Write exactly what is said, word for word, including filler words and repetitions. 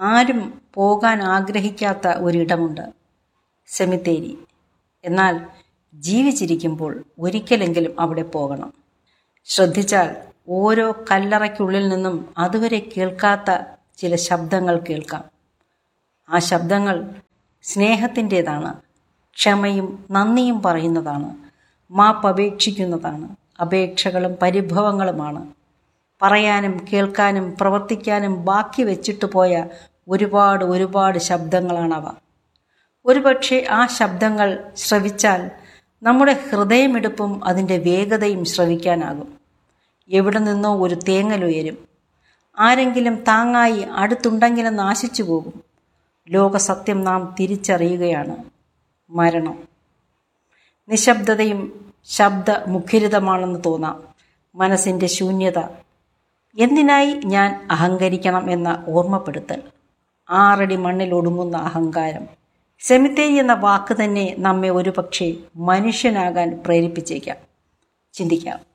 ആരും പോകാൻ ആഗ്രഹിക്കാത്ത ഒരിടമുണ്ട്, സെമിത്തേരി. എന്നാൽ ജീവിച്ചിരിക്കുമ്പോൾ ഒരിക്കലെങ്കിലും അവിടെ പോകണം. ശ്രദ്ധിച്ചാൽ ഓരോ കല്ലറയ്ക്കുള്ളിൽ നിന്നും അതുവരെ കേൾക്കാത്ത ചില ശബ്ദങ്ങൾ കേൾക്കാം. ആ ശബ്ദങ്ങൾ സ്നേഹത്തിൻ്റെതാണ്, ക്ഷമയും നന്ദിയും പറയുന്നതാണ്, മാപ്പപേക്ഷിക്കുന്നതാണ്, അപേക്ഷകളും പരിഭവങ്ങളുമാണ്. പറയാനും കേൾക്കാനും പ്രവർത്തിക്കാനും ബാക്കി വെച്ചിട്ട് പോയ ഒരുപാട് ഒരുപാട് ശബ്ദങ്ങളാണവ. ഒരുപക്ഷെ ആ ശബ്ദങ്ങൾ ശ്രവിച്ചാൽ നമ്മുടെ ഹൃദയമിടിപ്പും അതിൻ്റെ വേഗതയും ശ്രവിക്കാനാകും. എവിടെ നിന്നോ ഒരു തേങ്ങലുയരും. ആരെങ്കിലും താങ്ങായി അടുത്തുണ്ടെങ്കിലും നാശിച്ചു പോകും. ലോകസത്യം നാം തിരിച്ചറിയുകയാണ്: മരണം. നിശബ്ദതയും ശബ്ദമുഖരിതമാണെന്ന് തോന്നാം. മനസ്സിൻ്റെ ശൂന്യത. എന്തിനായി ഞാൻ അഹങ്കരിക്കണം എന്ന ഓർമ്മപ്പെടുത്തൽ. ആറടി മണ്ണിൽ ഒടുങ്ങുന്ന അഹങ്കാരം. സെമിത്തേരി എന്ന വാക്ക് തന്നെ നമ്മെ ഒരുപക്ഷെ മനുഷ്യനാകാൻ പ്രേരിപ്പിച്ചേക്കാം. ചിന്തിക്കാം.